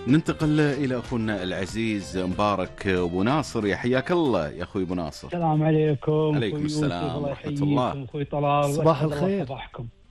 ننتقل إلى أخونا العزيز مبارك أبو ناصر. يا حياك الله يا أخوي أبو ناصر. السلام عليكم. عليكم أخوي يوسف، السلام الله ورحمة الله. يحييكم. أخوي طلال، صباح وأسعد الله الخير. صباحكم.